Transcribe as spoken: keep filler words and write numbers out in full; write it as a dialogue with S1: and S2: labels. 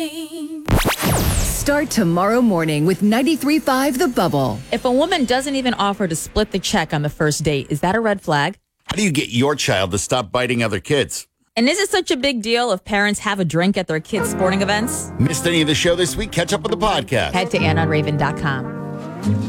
S1: Start tomorrow morning with ninety-three point five The Bubble.
S2: If a woman doesn't even offer to split the check on the first date, is that a red flag?
S3: How do you get your child to stop biting other kids?
S2: And is it such a big deal if parents have a drink at their kids' sporting events?
S3: Missed any of the show this week? Catch up with the podcast.
S2: Head to ann on raven dot com.